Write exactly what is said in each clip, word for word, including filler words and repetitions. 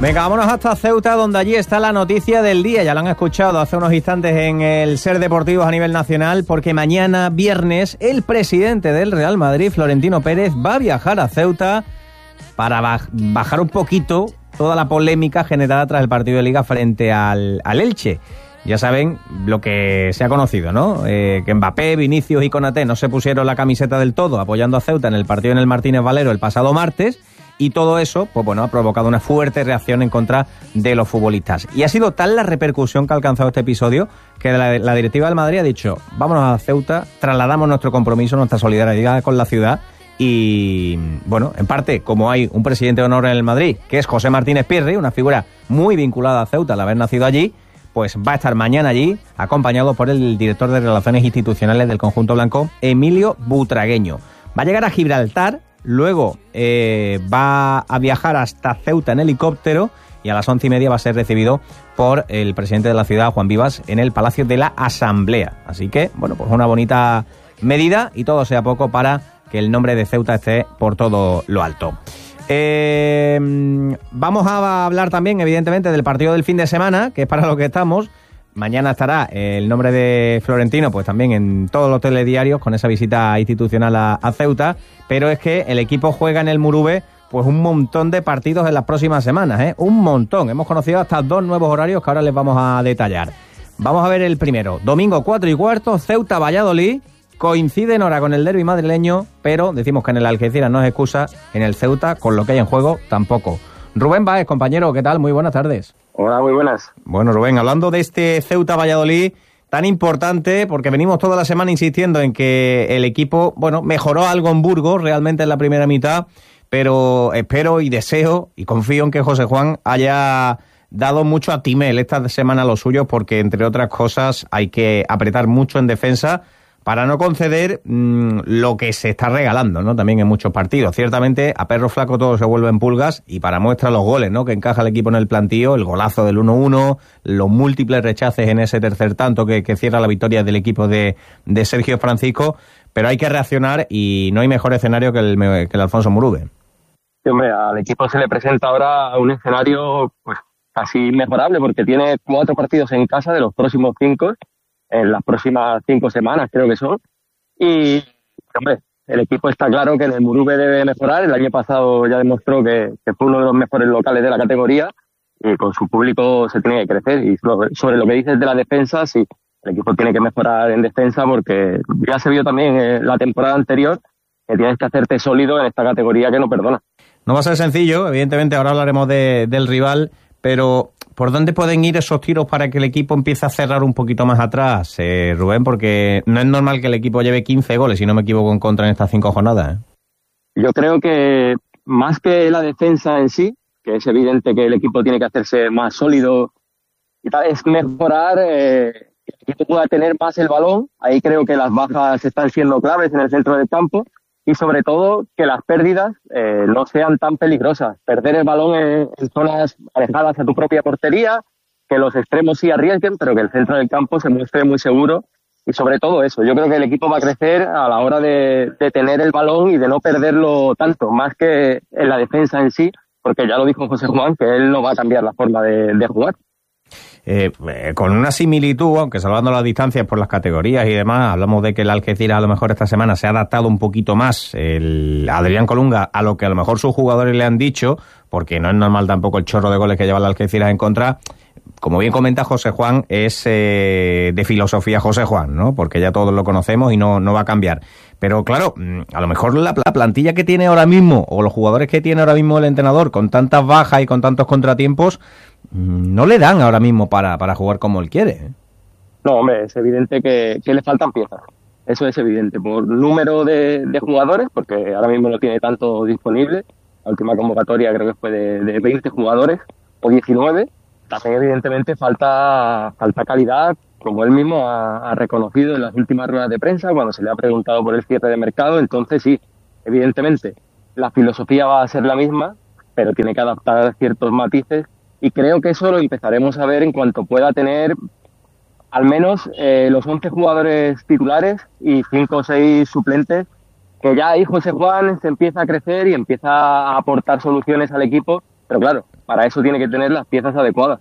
Venga, vámonos hasta Ceuta, donde allí está la noticia del día. Ya lo han escuchado hace unos instantes en el Ser Deportivos a nivel nacional, porque mañana, viernes, el presidente del Real Madrid, Florentino Pérez, va a viajar a Ceuta para baj- bajar un poquito toda la polémica generada tras el partido de Liga frente al, al Elche. Ya saben lo que se ha conocido, ¿no? Eh, que Mbappé, Vinicius y Konaté no se pusieron la camiseta del todo apoyando a Ceuta en el partido en el Martínez Valero el pasado martes. Y todo eso, pues bueno, ha provocado una fuerte reacción en contra de los futbolistas. Y ha sido tal la repercusión que ha alcanzado este episodio que la, la directiva del Madrid ha dicho: vámonos a Ceuta, trasladamos nuestro compromiso, nuestra solidaridad con la ciudad. Y bueno, en parte, como hay un presidente de honor en el Madrid, que es José Martínez Pirri, una figura muy vinculada a Ceuta al haber nacido allí, pues va a estar mañana allí, acompañado por el director de Relaciones Institucionales del conjunto blanco, Emilio Butragueño. Va a llegar a Gibraltar. Luego eh, va a viajar hasta Ceuta en helicóptero y a las once y media va a ser recibido por el presidente de la ciudad, Juan Vivas, en el Palacio de la Asamblea. Así que, bueno, pues una bonita medida y todo sea poco para que el nombre de Ceuta esté por todo lo alto. Eh, vamos a hablar también, evidentemente, del partido del fin de semana, que es para lo que estamos. Mañana estará el nombre de Florentino, pues también en todos los telediarios con esa visita institucional a, a Ceuta, pero es que el equipo juega en el Murube pues un montón de partidos en las próximas semanas, ¿eh? Un montón. Hemos conocido hasta dos nuevos horarios que ahora les vamos a detallar. Vamos a ver el primero. Domingo cuatro y cuarto, Ceuta-Valladolid. Coincide en hora con el derbi madrileño, pero decimos que en el Algeciras no es excusa, en el Ceuta, con lo que hay en juego, tampoco. Rubén Báez, compañero, ¿qué tal? Muy buenas tardes. Hola, muy buenas. Bueno, Rubén, hablando de este Ceuta-Valladolid tan importante, porque venimos toda la semana insistiendo en que el equipo, bueno, mejoró algo en Burgos realmente en la primera mitad, pero espero y deseo y confío en que José Juan haya dado mucho a Timel esta semana a los suyos, porque entre otras cosas hay que apretar mucho en defensa para no conceder mmm, lo que se está regalando, ¿no? También en muchos partidos. Ciertamente, a perro flaco todo se vuelve en pulgas, y para muestra los goles, ¿no?, que encaja el equipo en el plantío, el golazo del uno uno, los múltiples rechaces en ese tercer tanto que, que cierra la victoria del equipo de, de Sergio Francisco, pero hay que reaccionar y no hay mejor escenario que el, que el Alfonso Murube. Sí, hombre, al equipo se le presenta ahora un escenario pues casi inmejorable, porque tiene cuatro partidos en casa de los próximos cinco, en las próximas cinco semanas creo que son, y hombre, el equipo está claro que en el Murube debe mejorar. El año pasado ya demostró que, que fue uno de los mejores locales de la categoría, y con su público se tiene que crecer. Y sobre, sobre lo que dices de la defensa, sí, el equipo tiene que mejorar en defensa, porque ya se vio también en la temporada anterior que tienes que hacerte sólido en esta categoría que no perdona. No va a ser sencillo, evidentemente ahora hablaremos de, del rival, pero ¿por dónde pueden ir esos tiros para que el equipo empiece a cerrar un poquito más atrás, eh, Rubén? Porque no es normal que el equipo lleve quince goles, si no me equivoco, en contra en estas cinco jornadas, ¿eh? Yo creo que más que la defensa en sí, que es evidente que el equipo tiene que hacerse más sólido y tal, es mejorar, eh, que el equipo pueda tener más el balón. Ahí creo que las bajas están siendo claves en el centro del campo, y sobre todo que las pérdidas eh, no sean tan peligrosas. Perder el balón en, en zonas alejadas a tu propia portería, que los extremos sí arriesguen, pero que el centro del campo se muestre muy seguro. Y sobre todo eso, yo creo que el equipo va a crecer a la hora de, de tener el balón y de no perderlo tanto, más que en la defensa en sí, porque ya lo dijo José Juan, que él no va a cambiar la forma de, de jugar. Eh, eh, con una similitud, aunque salvando las distancias por las categorías y demás, hablamos de que el Algeciras a lo mejor esta semana se ha adaptado un poquito más, el Adrián Colunga, a lo que a lo mejor sus jugadores le han dicho, porque no es normal tampoco el chorro de goles que lleva el Algeciras en contra. Como bien comenta José Juan, es eh, de filosofía José Juan, ¿no? Porque ya todos lo conocemos y no, no va a cambiar. Pero claro, a lo mejor la, la plantilla que tiene ahora mismo, o los jugadores que tiene ahora mismo el entrenador, con tantas bajas y con tantos contratiempos, no le dan ahora mismo para, para jugar como él quiere, ¿eh? No, hombre, es evidente que, que le faltan piezas. Eso es evidente. Por número de, de jugadores, porque ahora mismo no tiene tanto disponible. La última convocatoria creo que fue de, de veinte jugadores, o diecinueve. También evidentemente falta, falta calidad, como él mismo ha, ha reconocido en las últimas ruedas de prensa, cuando se le ha preguntado por el cierre de mercado. Entonces sí, evidentemente, la filosofía va a ser la misma, pero tiene que adaptar ciertos matices, y creo que eso lo empezaremos a ver en cuanto pueda tener al menos eh, los once jugadores titulares y cinco o seis suplentes, que ya ahí José Juan se empieza a crecer y empieza a aportar soluciones al equipo. Pero claro, para eso tiene que tener las piezas adecuadas.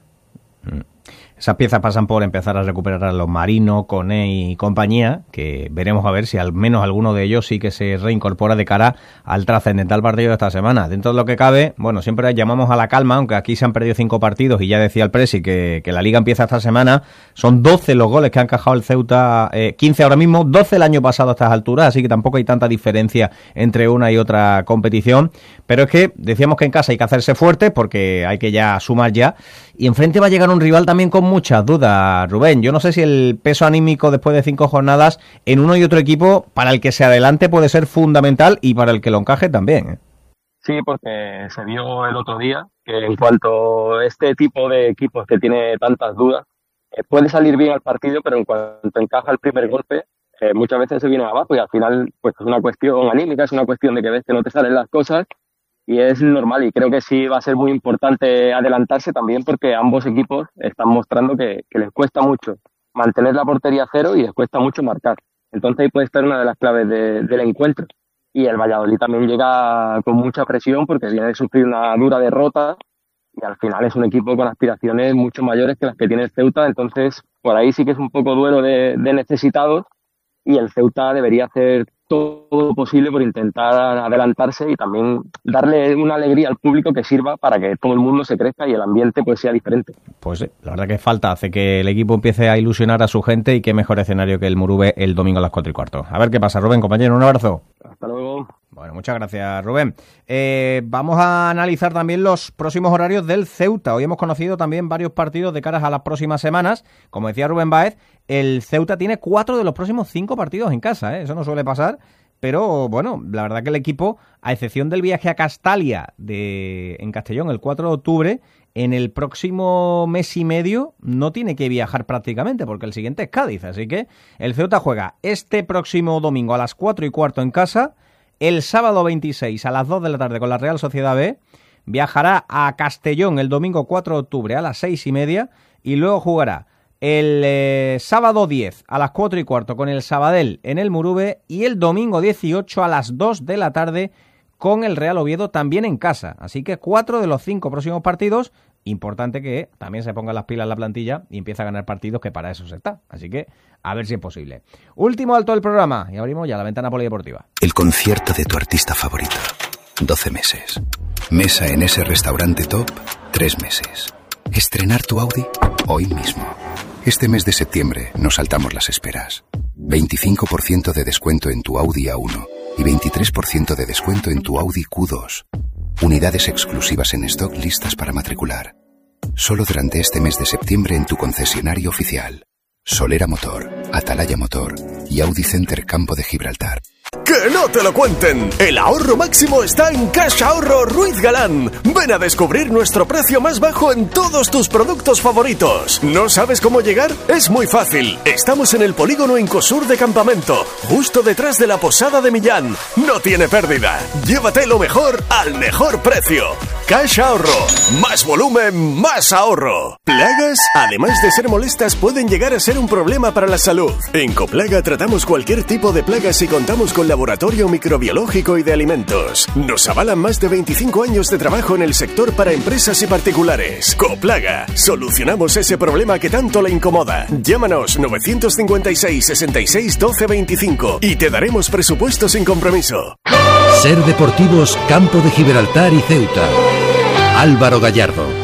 Esas piezas pasan por empezar a recuperar a los Marino, Koné y compañía, que veremos a ver si al menos alguno de ellos sí que se reincorpora de cara al trascendental partido de esta semana. Dentro de lo que cabe, bueno, siempre llamamos a la calma, aunque aquí se han perdido cinco partidos y ya decía el Presi que, que la Liga empieza esta semana. Son doce los goles que ha encajado el Ceuta, eh, quince ahora mismo, doce el año pasado a estas alturas, así que tampoco hay tanta diferencia entre una y otra competición. Pero es que decíamos que en casa hay que hacerse fuerte porque hay que ya sumar ya. Y enfrente va a llegar un rival también con muchas dudas, Rubén. Yo no sé si el peso anímico después de cinco jornadas en uno y otro equipo para el que se adelante puede ser fundamental y para el que lo encaje también, ¿eh? Sí, porque se vio el otro día que en cuanto a este tipo de equipos que tiene tantas dudas, eh, puede salir bien al partido, pero en cuanto encaja el primer golpe, eh, muchas veces se viene abajo y al final pues es una cuestión anímica, es una cuestión de que ves que no te salen las cosas. Y es normal, y creo que sí va a ser muy importante adelantarse también porque ambos equipos están mostrando que, que les cuesta mucho mantener la portería a cero y les cuesta mucho marcar. Entonces ahí puede estar una de las claves de, del encuentro. Y el Valladolid también llega con mucha presión porque viene de sufrir una dura derrota y al final es un equipo con aspiraciones mucho mayores que las que tiene el Ceuta. Entonces por ahí sí que es un poco duelo de, de necesitados y el Ceuta debería hacer todo lo posible por intentar adelantarse y también darle una alegría al público que sirva para que todo el mundo se crezca y el ambiente pues sea diferente. Pues sí, la verdad que falta, hace que el equipo empiece a ilusionar a su gente y qué mejor escenario que el Murube el domingo a las cuatro y cuarto. A ver qué pasa, Rubén, compañero, un abrazo. Hasta luego. Bueno, muchas gracias, Rubén. Eh, vamos a analizar también los próximos horarios del Ceuta. Hoy hemos conocido también varios partidos de caras a las próximas semanas. Como decía Rubén Báez, el Ceuta tiene cuatro de los próximos cinco partidos en casa, ¿eh? Eso no suele pasar, pero bueno, la verdad que el equipo, a excepción del viaje a Castalia de, en Castellón el cuatro de octubre, en el próximo mes y medio no tiene que viajar prácticamente, porque el siguiente es Cádiz. Así que el Ceuta juega este próximo domingo a las cuatro y cuarto en casa, el sábado veintiséis a las dos de la tarde con la Real Sociedad B, viajará a Castellón el domingo cuatro de octubre a las seis y media y luego jugará el eh, sábado diez a las cuatro y cuarto con el Sabadell en el Murube y el domingo dieciocho a las dos de la tarde con el Real Oviedo también en casa. Así que cuatro de los cinco próximos partidos. Importante que también se pongan las pilas en la plantilla y empiece a ganar partidos, que para eso se está. Así que a ver si es posible. Último alto del programa y abrimos ya la ventana polideportiva. El concierto de tu artista favorito. doce meses. Mesa en ese restaurante top. tres meses. Estrenar tu Audi hoy mismo. Este mes de septiembre nos saltamos las esperas. veinticinco por ciento de descuento en tu Audi A uno y veintitrés por ciento de descuento en tu Audi Q dos. Unidades exclusivas en stock listas para matricular. Solo durante este mes de septiembre en tu concesionario oficial. Solera Motor, Atalaya Motor y Audi Center Campo de Gibraltar. ¡Que no te lo cuenten! El ahorro máximo está en Caja Ahorro Ruiz Galán. Ven a descubrir nuestro precio más bajo en todos tus productos favoritos. ¿No sabes cómo llegar? Es muy fácil. Estamos en el polígono Incosur de Campamento, justo detrás de la Posada de Millán. No tiene pérdida. Llévate lo mejor al mejor precio. Caja Ahorro. Más volumen, más ahorro. Plagas, además de ser molestas, pueden llegar a ser un problema para la salud. En Coplaga tratamos cualquier tipo de plagas y contamos con laboratorio microbiológico y de alimentos. Nos avalan más de veinticinco años de trabajo en el sector para empresas y particulares. Coplaga. Solucionamos ese problema que tanto le incomoda. Llámanos nueve cinco seis, sesenta y seis, doce veinticinco y te daremos presupuesto sin compromiso. Ser Deportivos Campo de Gibraltar y Ceuta. Álvaro Gallardo.